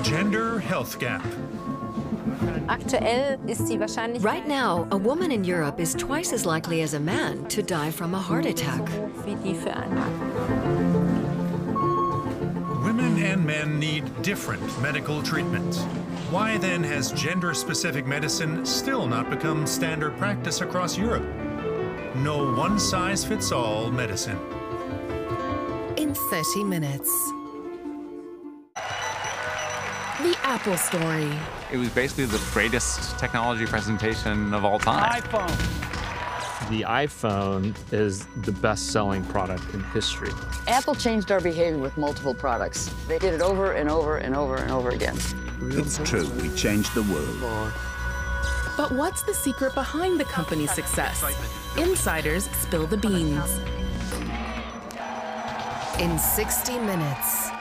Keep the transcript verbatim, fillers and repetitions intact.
Gender health gap. Aktuell ist die Wahrscheinlichkeit. Right now, a woman in Europe is twice as likely as a man to die from a heart attack. Wie die für einen Mann. Women and men need different medical treatments. Why then has gender-specific medicine still not become standard practice across Europe? No one-size-fits-all medicine. In thirty minutes. The Apple story. It was basically the greatest technology presentation of all time. iPhone. The iPhone is the best-selling product in history. Apple changed our behavior with multiple products. They did it over and over and over and over again. It's true, we changed the world. But what's the secret behind the company's success? Insiders spill the beans. In sixty minutes.